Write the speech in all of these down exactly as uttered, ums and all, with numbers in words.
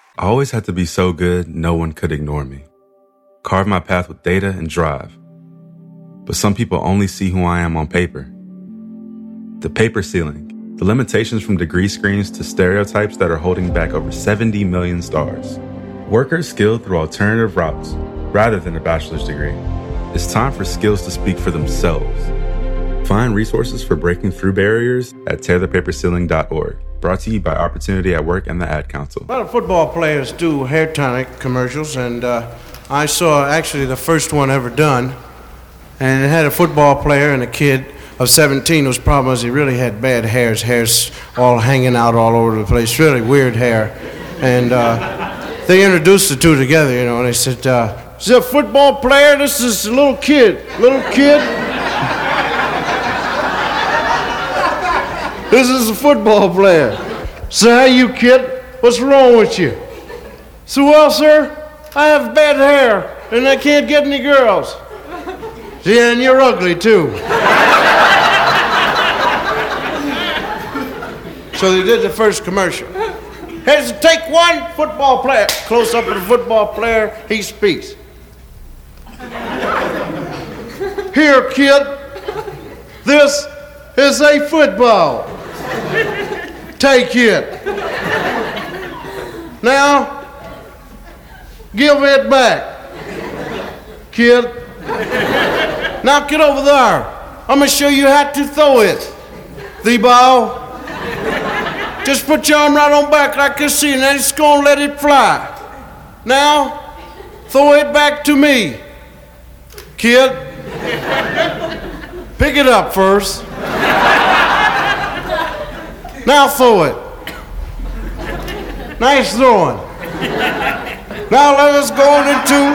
I always had to be so good, no one could ignore me. Carve my path with data and drive. But some people only see who I am on paper. The paper ceiling, the limitations from degree screens to stereotypes that are holding back over seventy million stars. Workers skilled through alternative routes, rather than a bachelor's degree. It's time for skills to speak for themselves. Find resources for breaking through barriers at tear the paper ceiling dot org. Brought to you by Opportunity at Work and the Ad Council. A lot of football players do hair tonic commercials, and uh, I saw actually the first one ever done. And it had a football player and a kid of seventeen whose problem was he really had bad hair. His hair's all hanging out all over the place, really weird hair. And uh, they introduced the two together, you know, and they said, uh, "Is this a football player? This is a little kid. Little kid? This is a football player. So, hey, you kid, what's wrong with you?" So, "Well, sir, I have bad hair, and I can't get any girls." "Yeah, and you're ugly, too." So they did the first commercial. "Here's to take one football player." Close up of the football player, he speaks. "Here, kid, this is a football. Take it. Now, give it back, kid. Now get over there. I'm gonna show you how to throw it. The ball. Just put your arm right on back like you see, and then it's gonna let it fly. Now, throw it back to me, kid. Pick it up first. Now throw it. Nice throwing. Now let us go into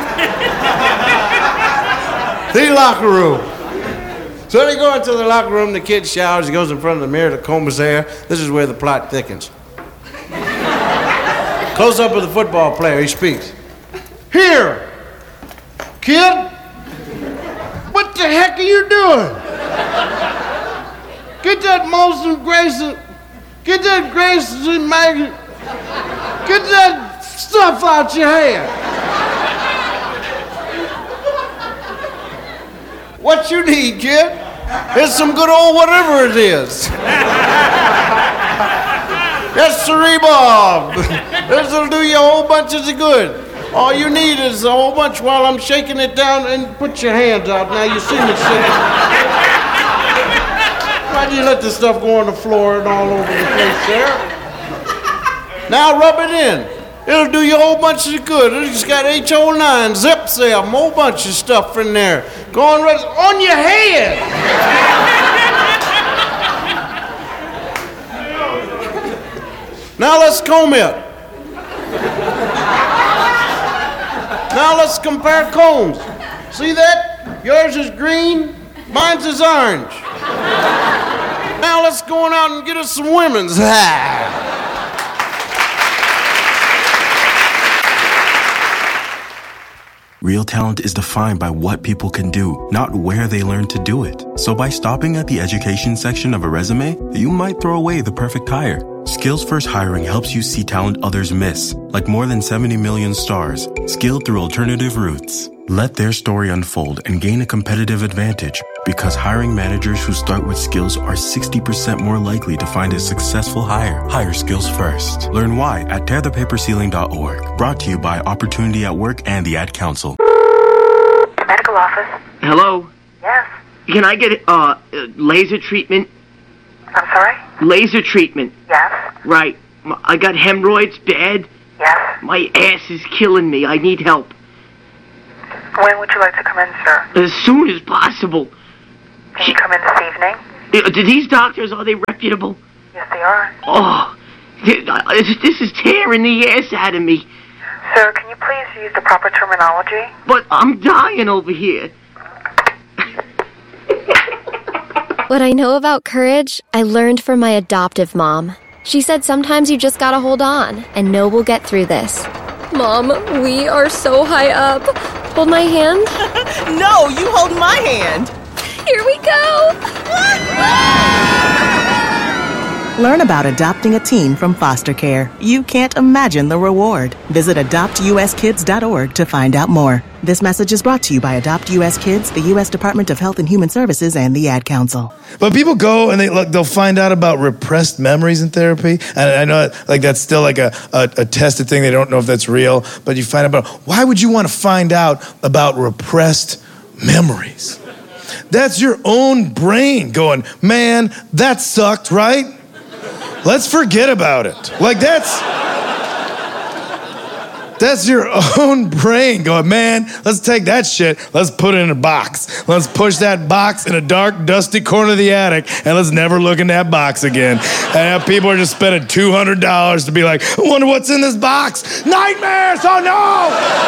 the locker room." So they go into the locker room, the kid showers, he goes in front of the mirror to comb his hair. This is where the plot thickens. Close up of the football player, he speaks. "Here, kid, what the heck are you doing? Get that Molson Grayson, get that Grayson magazine, get that stuff out your hair. What you need, kid? It's some good old whatever it is. That's Cerebov. This'll do you a whole bunch of good. All you need is a whole bunch while I'm shaking it down, and put your hands out. Now you see me shaking. Why do you let this stuff go on the floor and all over the place there? Now rub it in. It'll do you a whole bunch of good. It's got H O nine, Zip Cell, a whole bunch of stuff in there. Go on, rest on your head. Now let's comb it. Now let's compare combs. See that? Yours is green, mine's is orange. Now let's go on out and get us some women's. Real talent is defined by what people can do, not where they learn to do it. So by stopping at the education section of a resume, you might throw away the perfect hire. Skills First Hiring helps you see talent others miss, like more than seventy million stars, skilled through alternative routes. Let their story unfold and gain a competitive advantage, because hiring managers who start with skills are sixty percent more likely to find a successful hire. Hire skills first. Learn why at tear the paper ceiling dot org. Brought to you by Opportunity at Work and the Ad Council. Medical office. Hello? Yes. Can I get uh, laser treatment? I'm sorry? Laser treatment. Yes. Right. I got hemorrhoids bad. Yes. My ass is killing me. I need help. When would you like to come in, sir? As soon as possible. Can you come in this evening? Uh, Do these doctors, are they reputable? Yes, they are. Oh, th- uh, this this is tearing the ass out of me. Sir, can you please use the proper terminology? But I'm dying over here. What I know about courage, I learned from my adoptive mom. She said sometimes you just gotta hold on and know we'll get through this. Mom, we are so high up. Hold my hand. No, you hold my hand. Here we go. Learn about adopting a teen from foster care. You can't imagine the reward. Visit adopt u s kids dot org to find out more. This message is brought to you by Adopt U S Kids, the U S Department of Health and Human Services, and the Ad Council. But people go and they look, they'll find out about repressed memories in therapy. And I know like that's still like a, a, a tested thing. They don't know if that's real. But you find out about, why would you want to find out about repressed memories? That's your own brain going, man, that sucked, right? Let's forget about it. Like that's, that's your own brain going, man, let's take that shit, let's put it in a box. Let's push that box in a dark, dusty corner of the attic, and let's never look in that box again. And people are just spending two hundred dollars to be like, I wonder what's in this box. Nightmares, oh no!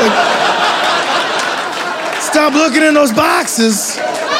Like, stop looking in those boxes.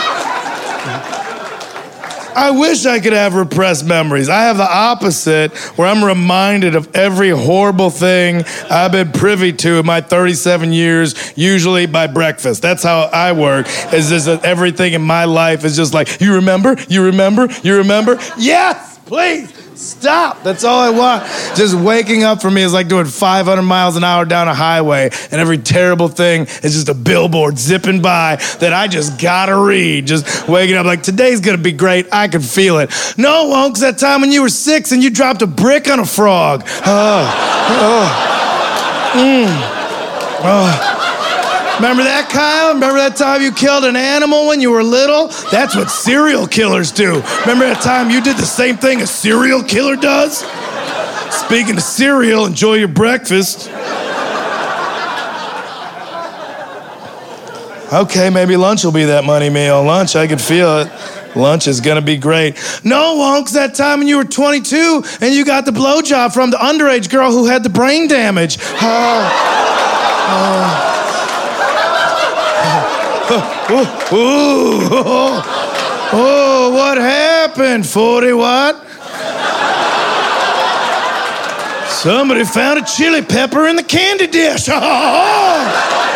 I wish I could have repressed memories. I have the opposite, where I'm reminded of every horrible thing I've been privy to in my thirty-seven years, usually by breakfast. That's how I work, is just that everything in my life is just like, you remember, you remember, you remember? Yes, please. Stop. That's all I want. Just waking up for me is like doing five hundred miles an hour down a highway, and every terrible thing is just a billboard zipping by that I just gotta read. Just waking up like, today's gonna be great. I can feel it. No, it won't, 'cause that time when you were six and you dropped a brick on a frog. Oh, oh, mm, oh. Remember that, Kyle? Remember that time you killed an animal when you were little? That's what serial killers do. Remember that time you did the same thing a serial killer does? Speaking of cereal, enjoy your breakfast. Okay, maybe lunch will be that money meal. Lunch, I can feel it. Lunch is gonna be great. No, won't, 'cause that time when you were twenty-two and you got the blowjob from the underage girl who had the brain damage. Oh. Oh. Oh, oh, oh, oh, what happened, forty what? Somebody found a chili pepper in the candy dish. Oh.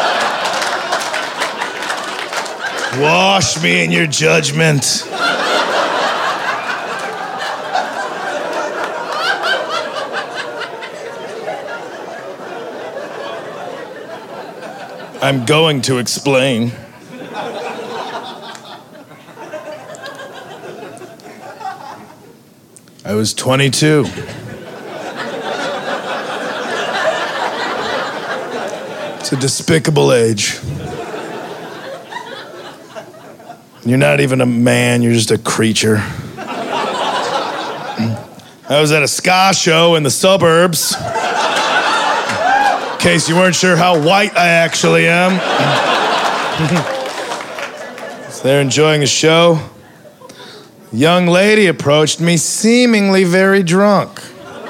Wash me in your judgment. I'm going to explain. I was twenty-two. It's a despicable age. You're not even a man, you're just a creature. I was at a ska show in the suburbs. In case you weren't sure how white I actually am. So they're enjoying the show. A young lady approached me, seemingly very drunk.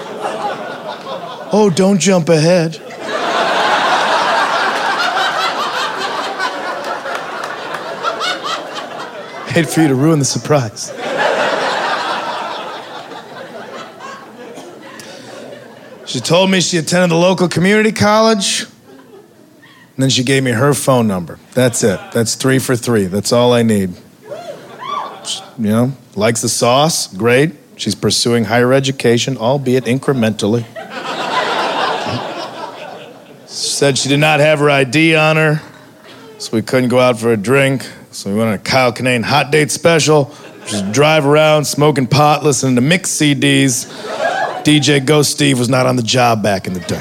Oh, don't jump ahead. Hate for you to ruin the surprise. She told me she attended the local community college, and then she gave me her phone number. That's it. That's three for three. That's all I need. You know, likes the sauce, great. She's pursuing higher education, albeit incrementally. Said she did not have her I D on her, so we couldn't go out for a drink. So we went on a Kyle Kinane hot date special. Just drive around, smoking pot, listening to mixed C Ds. D J Ghost Steve was not on the job back in the day.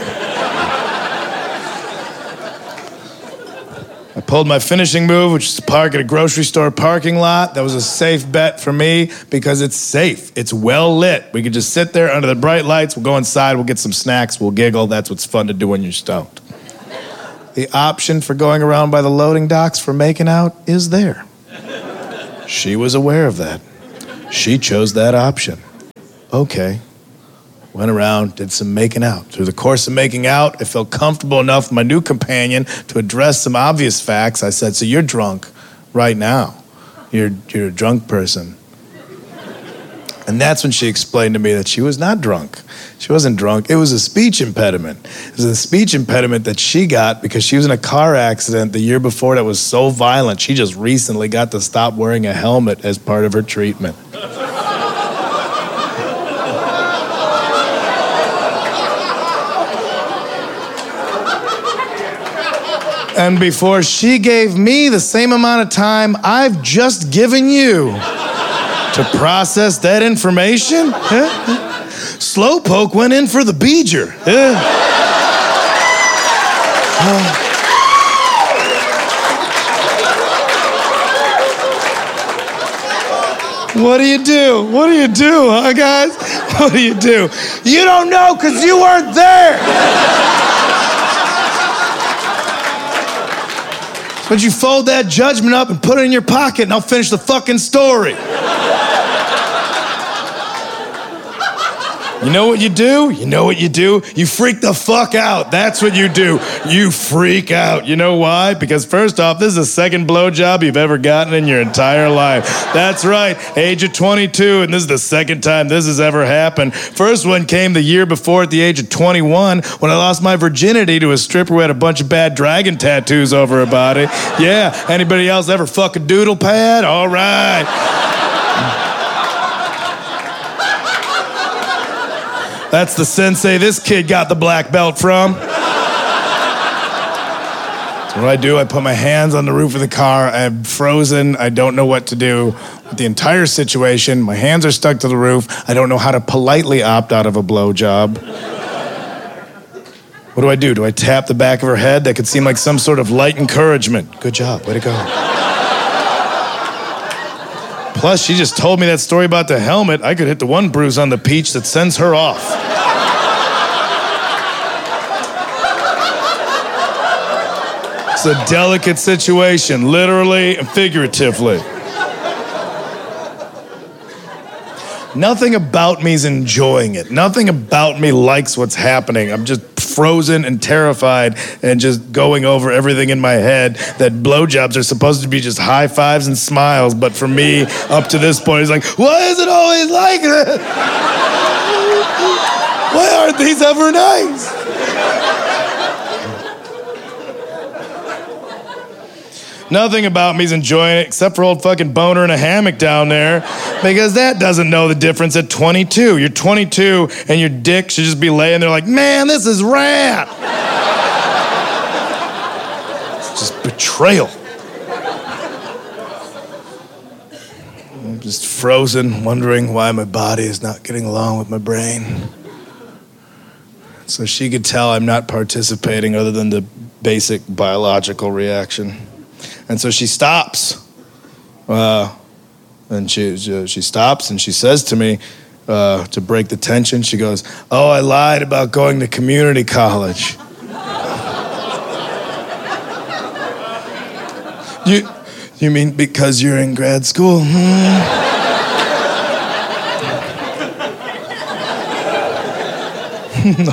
I pulled my finishing move, which is to park at a grocery store parking lot. That was a safe bet for me because it's safe. It's well lit. We could just sit there under the bright lights. We'll go inside. We'll get some snacks. We'll giggle. That's what's fun to do when you're stoned. The option for going around by the loading docks for making out is there. She was aware of that. She chose that option. Okay. Went around, did some making out. Through the course of making out, I felt comfortable enough with my new companion to address some obvious facts. I said, so you're drunk right now. You're, you're a drunk person. And that's when she explained to me that she was not drunk. She wasn't drunk. It was a speech impediment. It was a speech impediment that she got because she was in a car accident the year before that was so violent, she just recently got to stop wearing a helmet as part of her treatment. And before she gave me the same amount of time I've just given you to process that information, huh? Slowpoke went in for the beeger. Huh? Uh, What do you do? What do you do, huh, guys? What do you do? You don't know because you weren't there. But you fold that judgment up and put it in your pocket and I'll finish the fucking story. You know what you do? You know what you do? You freak the fuck out. That's what you do. You freak out. You know why? Because first off, this is the second blowjob you've ever gotten in your entire life. That's right, age of twenty-two, and this is the second time this has ever happened. First one came the year before at the age of twenty-one when I lost my virginity to a stripper who had a bunch of bad dragon tattoos over her body. Yeah, anybody else ever fuck a doodle pad? All right. That's the sensei this kid got the black belt from. So what do I do? I put my hands on the roof of the car. I'm frozen. I don't know what to do with the entire situation. My hands are stuck to the roof. I don't know how to politely opt out of a blowjob. What do I do? Do I tap the back of her head? That could seem like some sort of light encouragement. Good job. Way to go. Plus, she just told me that story about the helmet. I could hit the one bruise on the peach that sends her off. It's a delicate situation, literally and figuratively. Nothing about me is enjoying it. Nothing about me likes what's happening. I'm just frozen and terrified and just going over everything in my head that blowjobs are supposed to be just high fives and smiles, but for me, up to this point, it's like, why is it always like this? Why aren't these ever nice? Nothing about me's enjoying it except for old fucking boner in a hammock down there, because that doesn't know the difference at twenty-two. You're twenty-two and your dick should just be laying there like, man, this is rad. It's just betrayal. I'm just frozen, wondering why my body is not getting along with my brain. So she could tell I'm not participating other than the basic biological reaction. And so she stops, uh, and she, she she stops and she says to me, uh, to break the tension, she goes, oh, I lied about going to community college. you, you mean because you're in grad school? Hmm? no.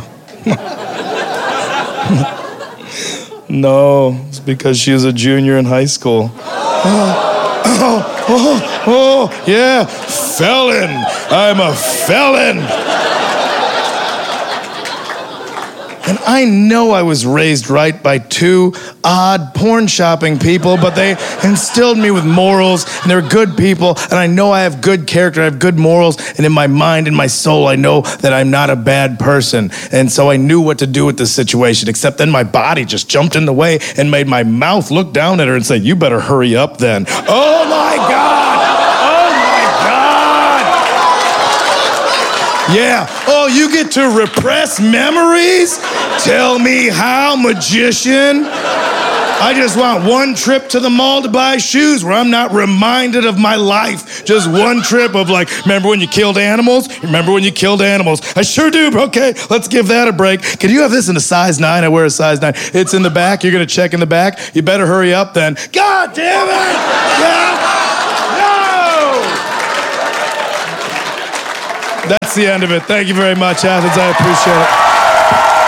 No, it's because she was a junior in high school. Oh, oh, oh, oh, yeah, felon. I'm a felon. And I know I was raised right by two odd porn shopping people, but they instilled me with morals, and they're good people, and I know I have good character, I have good morals, and in my mind, in my soul, I know that I'm not a bad person. And so I knew what to do with this situation, except then my body just jumped in the way and made my mouth look down at her and say, you better hurry up then. Oh my God! Oh my God! Yeah, oh, you get to repress memories? Tell me how, magician. I just want one trip to the mall to buy shoes where I'm not reminded of my life. Just one trip of like, remember when you killed animals? Remember when you killed animals? I sure do. Okay, let's give that a break. Can you have this in a size nine? I wear a size nine. It's in the back. You're going to check in the back? You better hurry up then. God damn it! Yeah. No! That's the end of it. Thank you very much, Athens. I appreciate it.